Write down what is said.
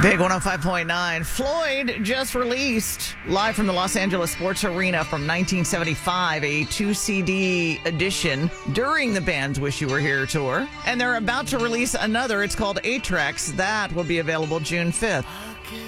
Big 105.9. Floyd just released, live from the Los Angeles Sports Arena from 1975, a 2 CD edition during the band's Wish You Were Here tour. And they're about to release another. It's called 8 Tracks. That will be available June 5th.